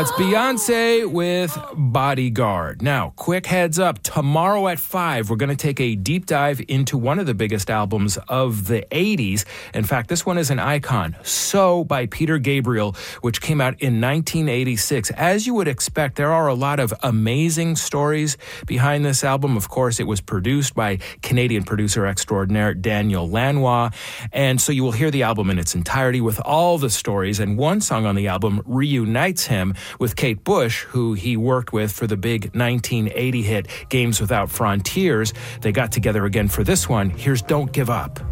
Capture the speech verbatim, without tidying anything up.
It's Beyonce with Bodyguard. Now, quick heads up. Tomorrow at five, we're going to take a deep dive into one of the biggest albums of the eighties. In fact, this one is an icon. So by Peter Gabriel, which came out in nineteen eighty-six. As you would expect, there are a lot of amazing stories behind this album. Of course, it was produced by Canadian producer extraordinaire Daniel Lanois. And so you will hear the album in its entirety with all the stories. And one song on the album reunites him with Kate Bush, who he worked with for the big nineteen eighty hit Games Without Frontiers. They got together again for this one. Here's Don't Give Up.